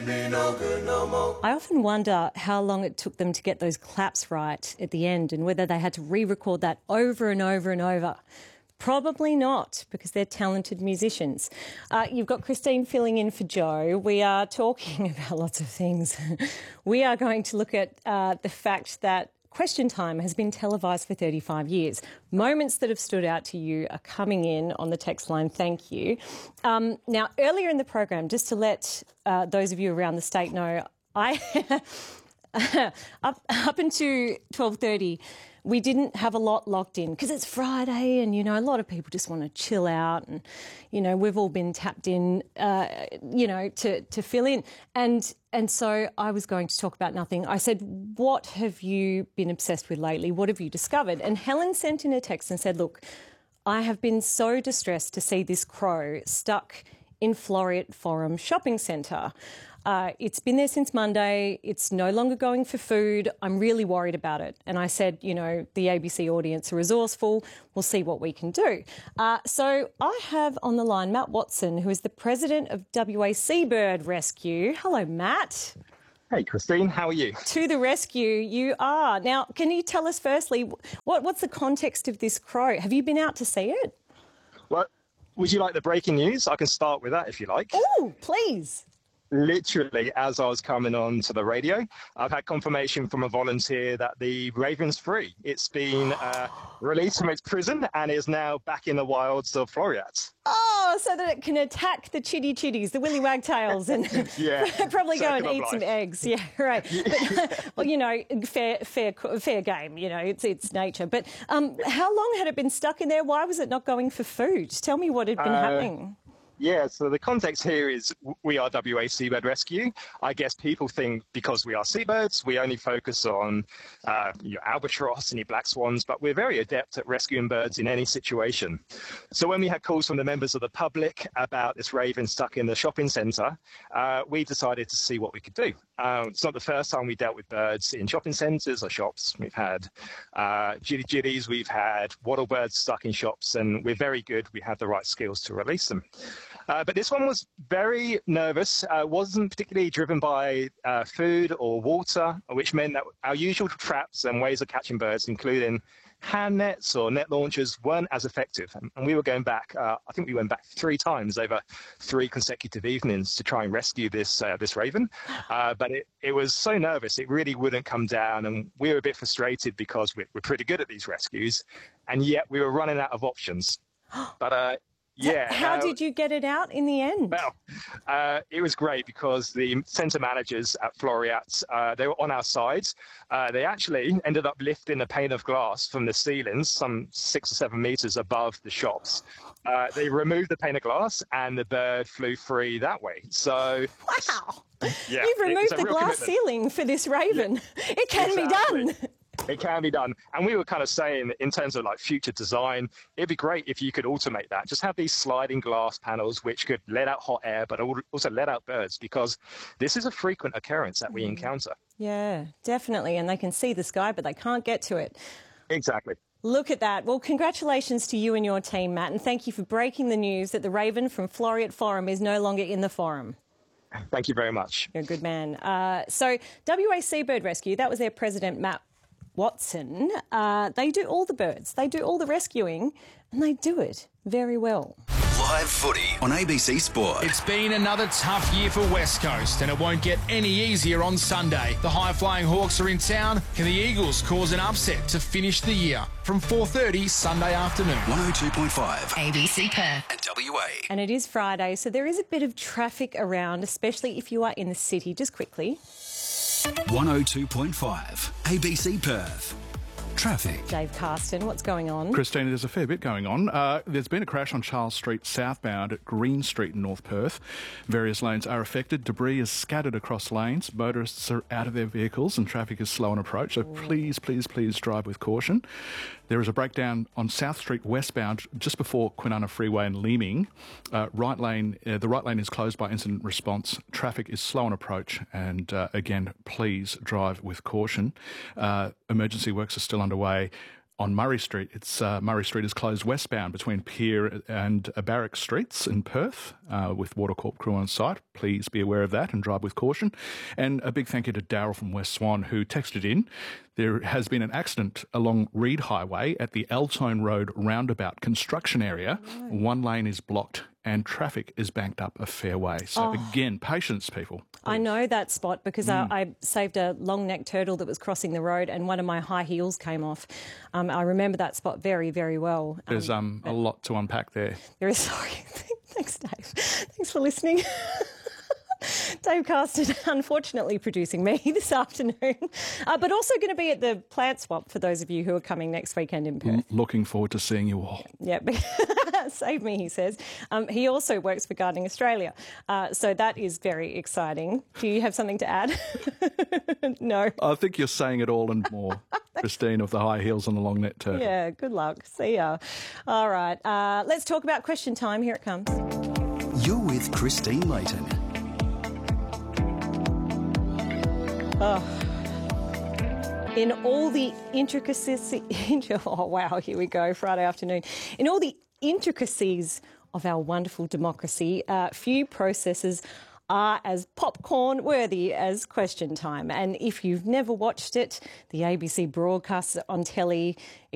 I often wonder how long it took them to get those claps right at the end and whether they had to re-record that over and over and over. Probably not, because they're talented musicians. You've got Christine filling in for Joe. We are talking about lots of things. We are going to look at the fact that Question Time has been televised for 35 years. Moments that have stood out to you are coming in on the text line. Thank you. Now, earlier in the program, just to let those of you around the state know, I up until 12:30, we didn't have a lot locked in because it's Friday and, you know, a lot of people just want to chill out and, you know, we've all been tapped in, you know, to fill in. And so I was going to talk about nothing. I said, what have you been obsessed with lately? What have you discovered? And Helen sent in a text and said, look, I have been so distressed to see this crow stuck in Floriat Forum Shopping Centre. It's been there since Monday. It's no longer going for food. I'm really worried about it. And I said, you know, the ABC audience are resourceful. We'll see what we can do. So I have on the line Matt Watson, who is the president of WA Seabird Rescue. Hello, Matt. Hey, Christine, how are you? To the rescue, you are. Now, can you tell us firstly, what's the context of this crow? Have you been out to see it? Well, would you like the breaking news? I can start with that if you like. Oh, please. Literally, as I was coming on to the radio, I've had confirmation from a volunteer that the raven's free. It's been released from its prison and is now back in the wilds of Floriat. Oh, so that it can attack the chitties, the willy wagtails, and yeah, probably go and eat some eggs. Yeah, right. But, well, you know, fair game. You know, it's nature. But how long had it been stuck in there? Why was it not going for food? Tell me what had been happening. Yeah, so the context here is we are WA Seabird Rescue. I guess people think because we are seabirds, we only focus on your albatross and your black swans, but we're very adept at rescuing birds in any situation. So when we had calls from the members of the public about this raven stuck in the shopping centre, we decided to see what we could do. It's not the first time we dealt with birds in shopping centres or shops. We've had jitties, we've had wattle birds stuck in shops, and we're very good. We have the right skills to release them. But this one was very nervous, wasn't particularly driven by food or water, which meant that our usual traps and ways of catching birds, including hand nets or net launchers, weren't as effective. And we were going back, I think we went back 3 times over 3 consecutive evenings to try and rescue this raven. But it was so nervous, it really wouldn't come down. And we were a bit frustrated because we're pretty good at these rescues, and yet we were running out of options. But yeah. How did you get it out in the end? Well, it was great because the centre managers at Floriat, they were on our side. They actually ended up lifting a pane of glass from the ceilings, some 6 or 7 metres above the shops. They removed the pane of glass and the bird flew free that way. So, wow. Yeah, you've removed the glass commitment. Ceiling for this raven. Yeah. It can be done. It can be done. And we were kind of saying, in terms of like future design, it'd be great if you could automate that. Just have these sliding glass panels which could let out hot air, but also let out birds, because this is a frequent occurrence that we encounter. Yeah, definitely. And they can see the sky, but they can't get to it. Exactly. Look at that. Well, congratulations to you and your team, Matt. And thank you for breaking the news that the raven from Floriat Forum is no longer in the forum. Thank you very much. You're a good man. So WA Seabird Rescue, that was their president, Matt Watson. They do all the birds, they do all the rescuing, and they do it very well. Live footy on ABC Sport. It's been another tough year for West Coast, and it won't get any easier on Sunday. The high-flying Hawks are in town. Can the Eagles cause an upset to finish the year? From 4:30 Sunday afternoon. 102.5 ABC Perth and WA. And it is Friday, so there is a bit of traffic around, especially if you are in the city. Just quickly. 102.5 ABC Perth. Traffic. Dave Carston, what's going on? Christina, there's a fair bit going on. There's been a crash on Charles Street southbound at Green Street in North Perth. Various lanes are affected. Debris is scattered across lanes. Motorists are out of their vehicles and traffic is slow on approach. So please drive with caution. There is a breakdown on South Street westbound just before Kwinana Freeway and Leeming. The right lane is closed by incident response. Traffic is slow on approach, and again, please drive with caution. Emergency works are still underway On Murray Street, Murray Street is closed westbound between Pier and Barrack Streets in Perth with Water Corp crew on site. Please be aware of that and drive with caution. And a big thank you to Daryl from West Swan who texted in. There has been an accident along Reed Highway at the Eltone Road roundabout construction area. One lane is blocked and traffic is banked up a fair way. So again, patience, people. I know that spot because I saved a long-necked turtle that was crossing the road and one of my high heels came off. I remember that spot very, very well. There's a lot to unpack there. There is. Sorry. Thanks, Dave. Thanks for listening. Dave Carston, unfortunately, producing me this afternoon, but also going to be at the plant swap for those of you who are coming next weekend in Perth. Looking forward to seeing you all. Yep. Save me, he says. He also works for Gardening Australia, so that is very exciting. Do you have something to add? No. I think you're saying it all and more, Christine, of the high heels and the long net turtle. Yeah, good luck. See ya. All right, let's talk about question time. Here it comes. You're with Christine Layton. In all the intricacies, oh wow, here we go, Friday afternoon. In all the intricacies of our wonderful democracy, few processes are as popcorn worthy as Question Time. And if you've never watched it, the ABC broadcasts it on telly.